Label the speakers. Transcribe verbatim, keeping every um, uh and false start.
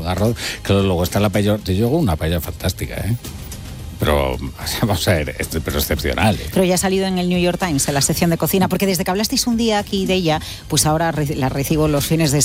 Speaker 1: arroz, que luego está la paella. Yo hago una paella fantástica, ¿eh? Pero, vamos a ver, esto, pero excepcional, ¿eh?
Speaker 2: Pero ya ha salido en el New York Times, en la sección de cocina, porque desde que hablasteis un día aquí de ella, pues ahora re- la recibo los fines de